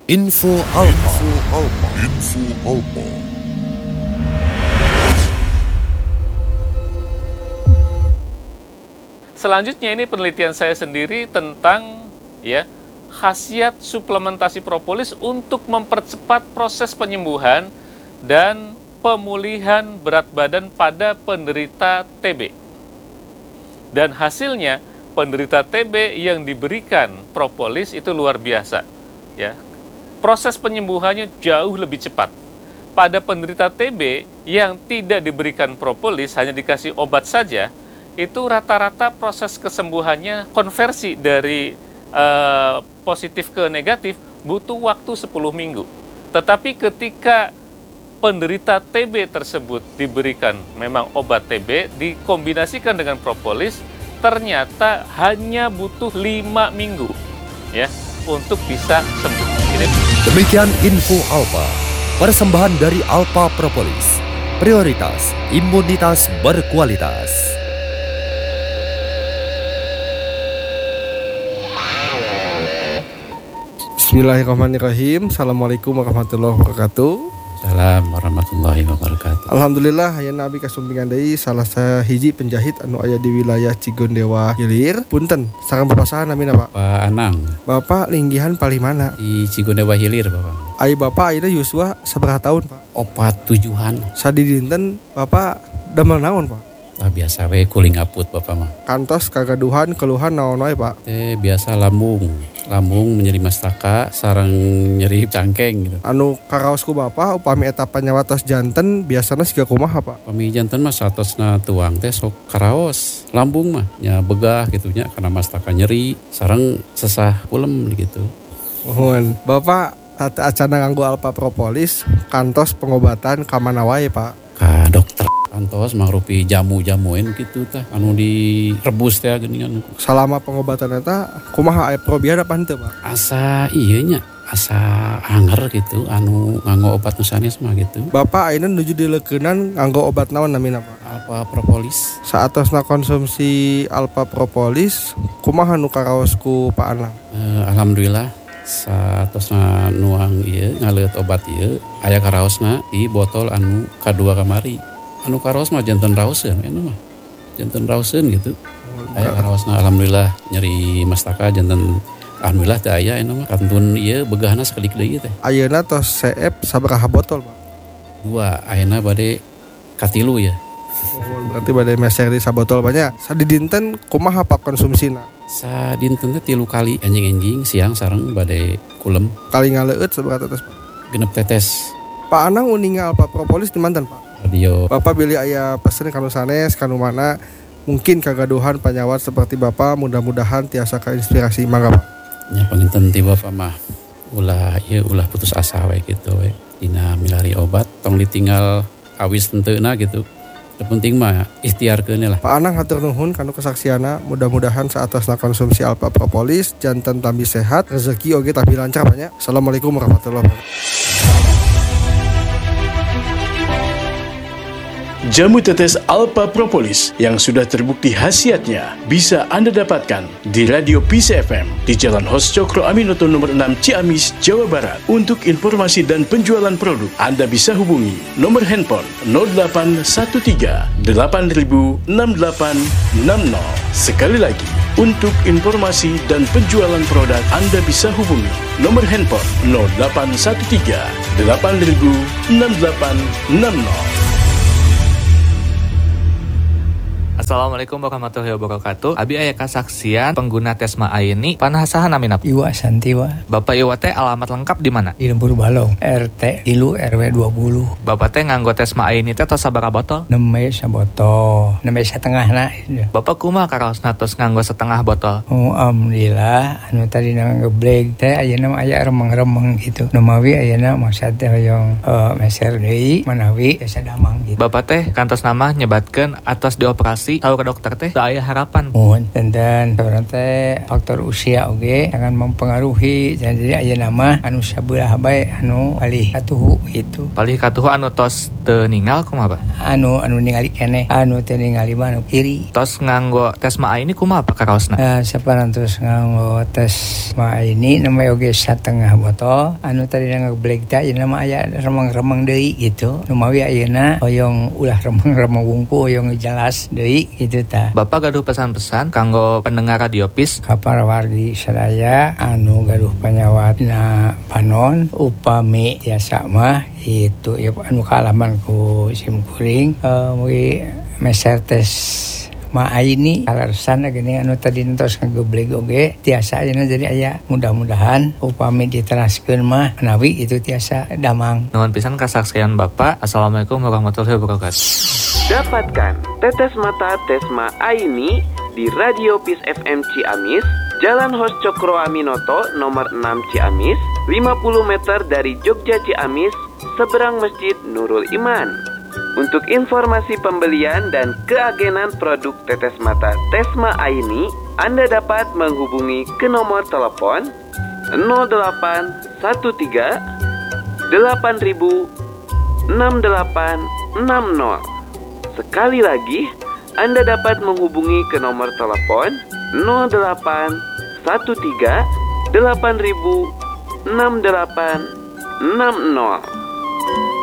Info Alpa. Info Alpa. Selanjutnya ini penelitian saya sendiri tentang khasiat suplementasi propolis untuk mempercepat proses penyembuhan dan pemulihan berat badan pada penderita TB. Dan hasilnya penderita TB yang diberikan propolis itu luar biasa, ya. Proses penyembuhannya jauh lebih cepat. Pada penderita TB yang tidak diberikan propolis, hanya dikasih obat saja, itu rata-rata proses kesembuhannya konversi dari positif ke negatif butuh waktu 10 minggu. Tetapi ketika penderita TB tersebut diberikan memang obat TB dikombinasikan dengan propolis, ternyata hanya butuh 5 minggu ya untuk bisa sembuh. Demikian Info Alpa, persembahan dari Alpa Propolis, prioritas imunitas berkualitas. Bismillahirrahmanirrahim. Assalamualaikum warahmatullahi wabarakatuh. Assalamualaikum warahmatullahi wabarakatuh. Alhamdulillah, hayana abi kasumpingan deui salah sahiji penjahit anu aya di wilayah Cigondewa Hilir. Punten, sareng bapak saha namina, Pak? Pak Anang. Bapak linggihan paling mana? Di Cigondewa Hilir, Bapak. Ai bapak ayeuna yuswa sabaraha tahun, Pak? 47-an. Sadi dinten bapak damel naon, Pak? Biasa we kuling aput Bapak mah. Kantos kagaduhan keluhan naon wae, Pak? Biasa lambung menjadi mastaka sareng nyeri cangkeng gitu. Anu karaosku bapak upami eta panyawatos janten biasana siga kumaha, Pak? Pami janten mah satosna tuang teh sok karaos. Lambung mah nya begah gitu nya karena mastaka nyeri sareng sesah ulem gitu. Mohon bapak tata acana nganggo Alpa Propolis kantos pengobatan ka mana wae, Pak? Ka dokter kantos mangrupi jamu-jamuin gitu tah anu direbus teh geuningan. Selama pengobatan eta kumaha aya probiar apa henteu, Pak? Asa ieu nya asa anger gitu anu nganggo obat nu sanes mah gitu. Bapak ayeuna nuju dileukeunnan nganggo obat naon namina, Pak? Alpa Propolis. Saatosna konsumsi Alpa Propolis kumaha nu karaos ku Pak Anang? Alhamdulillah saatosna nuang ieu ngaleut obat ieu aya karaosna di botol anu kadua kamari. Anu karaos mah janten raoseun anu mah. Janten raoseun gitu. Aya karaosna alhamdulillah nyeri mastaka janten alhamdulillah teh aya anu mah kantun ieu begahna sakedik deui teh. Ayeuna tos CF sabaraha botol, Pak? 2 ayeuna bade katilu ya. Berarti bade meser di sabotol banyak. Sadi dinten kumaha Pak konsumsina? Sadinten teh 3 kali anjing-anjing siang sareng bade kulem. Kali ngaleueut sabaraha tetes, Pak? 6 tetes. Pak Anang uninga Alpa Propolis di manten, Pak? Radio. Bapak pilih aya pesen kanu sanes kanu mana mungkin kagaduhan panyawat seperti Bapak, mudah-mudahan tiasa kainspirasi. Mangga, Pak. Ya panginten ti Bapak mah ulah putus asa we gitu we. Dina milari obat tong ditinggal awis tenteuna gitu. Penting mah ikhtiarkeun lah. Pak Anang hatur nuhun kanu kesaksiana, mudah-mudahan saatosna konsumsi Alpa Propolis janten tambi sehat, rezeki oge tambi lancar banyak. Assalamualaikum warahmatullahi wabarakatuh. Jamu tetes Alpa Propolis yang sudah terbukti khasiatnya bisa Anda dapatkan di Radio Peace FM di Jalan Hos Cokro Aminoto nomor 6 Ciamis, Jawa Barat. Untuk informasi dan penjualan produk, Anda bisa hubungi nomor handphone 0813 8000 6860. Sekali lagi, untuk informasi dan penjualan produk, Anda bisa hubungi nomor handphone 0813 8000 6860. Assalamualaikum warahmatullahi wabarakatuh. Abi aya kasaksian pengguna Tesma Aini panasahan namina. Iwa Santiwa. Bapak Iwa teh alamat lengkap di mana? Di Lembur Balong, RT 3 RW 20. Bapak teh nganggo Tesma Aini teh tos sabaraha botol? 6 sabotol, 6 setengahna. Bapak kumaha karaosna tos nganggo setengah botol? Oh, alhamdulillah anu tadi ngebleg teh ayeuna aya remeng-remeng gitu. Nu mawi ayeuna maksud teh hoyong meser deui manawi biasa damang gitu. Bapak teh kantos nama nyebatkeun atas dioperasi tahu ke dokter teh da aya harapan. Dan orang teh faktor usia oge jangan mempengaruhi. Jadi aya nama anu sabelah bae anu palih katuhu itu. Palih katuhu anu tos teu ninggal kumaha, Pak? Anu ningali keneh, anu teu ningali mah anu kiri. Tos nganggo tes ma ini kumaha Pak karaosna? Saparantos nganggo tes ma ini namanya oge 1,5 botol. Anu tadi ngebleg teh nama aya remeng-remeng deui gitu. Nu mawi ayeuna hoyong ulah remeng-remeng wungku hoyong jelas deui gitu tah. Bapak gaduh pesan-pesan kanggo pendengar Radio PIS ka para wargi sadaya anu gaduh panyawatna panon upami tiasa mah itu ya anu kaalaman ku simkuring mugi meser tes ma ini alasan gini anu tadi terus ngegebleg oge tiasa ayeuna jadi aya mudah-mudahan upami diteraskeun mah menawi itu tiasa damang. Nuhun pisan kasaksian Bapak. Assalamualaikum warahmatullahi wabarakatuh. Dapatkan tetes mata Tesma Aini di Radio PIS FM Ciamis, Jalan Hos Cokro Aminoto nomor 6 Ciamis, 50 meter dari Jogja Ciamis, seberang Masjid Nurul Iman. Untuk informasi pembelian dan keagenan produk tetes mata Tesma Aini, Anda dapat menghubungi ke nomor telepon 0813 8000 6860. Sekali lagi, Anda dapat menghubungi ke nomor telepon 0813 8000 6860.